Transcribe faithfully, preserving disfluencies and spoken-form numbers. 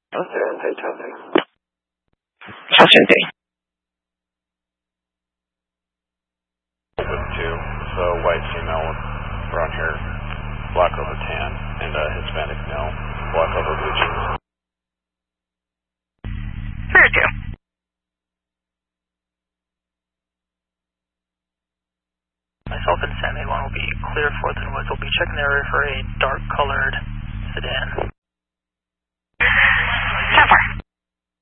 Ascending, testing. Ascending. With two, so white female with brown hair, black over tan, and a Hispanic male, black over blue jeans. Very two. Myself and Sammy one will be clear fourth and Woods. We'll be checking the area for a dark colored sedan.